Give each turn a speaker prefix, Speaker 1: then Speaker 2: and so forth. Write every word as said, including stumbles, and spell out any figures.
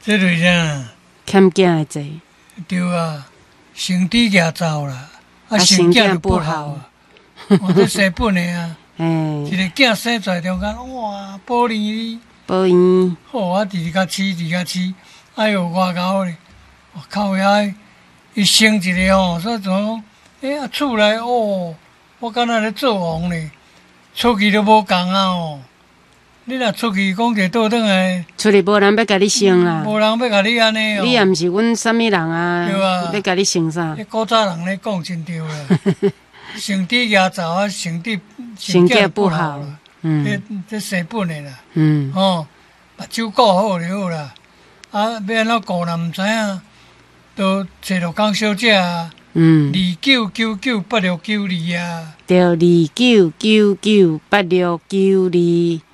Speaker 1: 这就是啥？
Speaker 2: 欠囝的济。
Speaker 1: 对啊，身体也糟啦，啊，身体就不好啊。我这生本的啊，一个囝生出来中间，哇，保年
Speaker 2: 保年，
Speaker 1: 好啊，伫甲饲，伫甲饲，哎哟，外高咧，我靠遐，伊生一个吼，说怎讲？哎啊，厝内哦，我敢若咧做王咧，出去都无共啊哦。你若出去讲者倒转来，
Speaker 2: 出去无人要甲你生啦，
Speaker 1: 无人要甲你安尼哦。
Speaker 2: 你也毋是阮啥物人啊，
Speaker 1: 对啊，
Speaker 2: 要甲你生啥？
Speaker 1: 迄古早人咧讲真对啦，身体也糟啊，身体
Speaker 2: 身体不好
Speaker 1: 啦，
Speaker 2: 嗯，
Speaker 1: 这这生本的啦，
Speaker 2: 嗯，
Speaker 1: 哦，目睭顾好就好啦，啊，要安怎顾若毋知影，都找着江小姐啊，
Speaker 2: 嗯，
Speaker 1: 二九九九八六九二啊，
Speaker 2: 对，二九九九八六九二。